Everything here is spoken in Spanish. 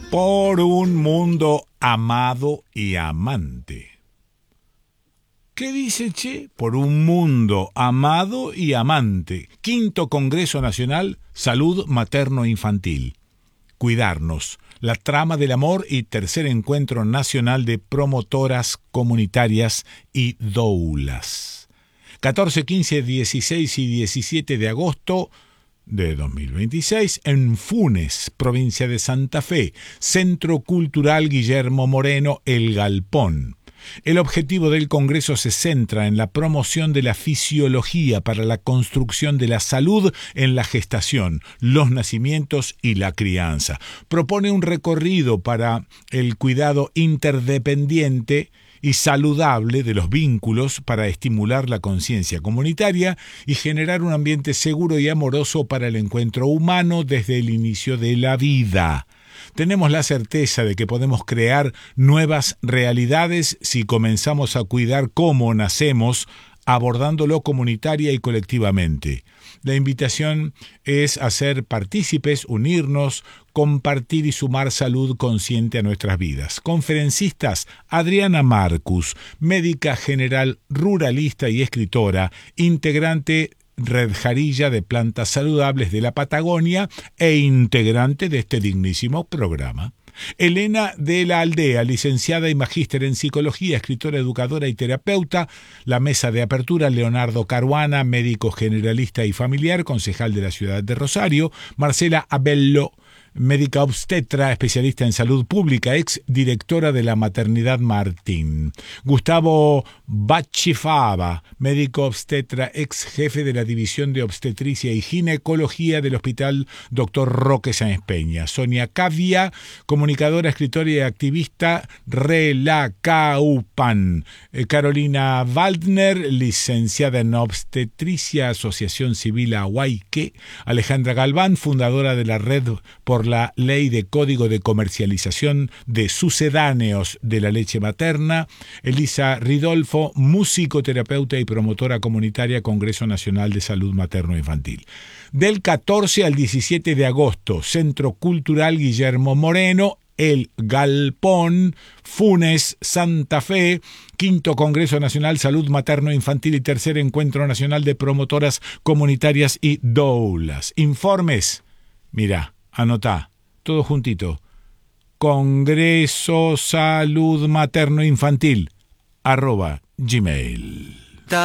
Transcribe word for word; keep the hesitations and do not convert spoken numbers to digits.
Por un mundo amado y amante. ¿Qué dice, che? Por un mundo amado y amante. Quinto Congreso Nacional Salud Materno-Infantil. Cuidarnos. La trama del amor y tercer encuentro nacional de promotoras comunitarias y doulas. catorce, quince, dieciséis y diecisiete de agosto de dos mil veintiséis en Funes, provincia de Santa Fe, Centro Cultural Guillermo Moreno, El Galpón. El objetivo del Congreso se centra en la promoción de la fisiología para la construcción de la salud en la gestación, los nacimientos y la crianza. Propone un recorrido para el cuidado interdependiente y saludable de los vínculos para estimular la conciencia comunitaria y generar un ambiente seguro y amoroso para el encuentro humano desde el inicio de la vida. Tenemos la certeza de que podemos crear nuevas realidades si comenzamos a cuidar cómo nacemos, abordándolo comunitaria y colectivamente. La invitación es a ser partícipes, unirnos, compartir y sumar salud consciente a nuestras vidas. Conferencistas: Adriana Marcus, médica general ruralista y escritora, integrante Red Jarilla de Plantas Saludables de la Patagonia e integrante de este dignísimo programa. Elena de la Aldea, licenciada y magíster en psicología, escritora, educadora y terapeuta. La mesa de apertura: Leonardo Caruana, médico generalista y familiar, concejal de la ciudad de Rosario. Marcela Abello, médica obstetra, especialista en salud pública, ex directora de la Maternidad Martín. Gustavo Bachifava, médico obstetra, ex jefe de la División de Obstetricia y Ginecología del Hospital Doctor Roque Sáenz Peña. Sonia Cavia, comunicadora, escritora y activista, Relacaupan. Eh, Carolina Waldner, licenciada en obstetricia, Asociación Civil Ahuayque. Alejandra Galván, fundadora de la Red por la Ley de Código de Comercialización de Sucedáneos de la Leche Materna. Elisa Ridolfo, musicoterapeuta y promotora comunitaria, Congreso Nacional de Salud Materno-Infantil. Del catorce al diecisiete de agosto, Centro Cultural Guillermo Moreno, El Galpón, Funes, Santa Fe, Quinto Congreso Nacional Salud Materno-Infantil y tercer Encuentro Nacional de Promotoras Comunitarias y Doulas. Informes, mira, anotá, todo juntito. Congreso Salud Materno Infantil, arroba gmail.